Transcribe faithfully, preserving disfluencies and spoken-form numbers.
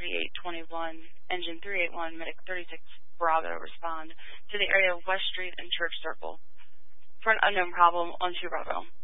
thirty-eight twenty-one, engine three eight one, medic thirty-six Bravo, respond to the area of West Street and Church Circle for an unknown problem on two Bravo.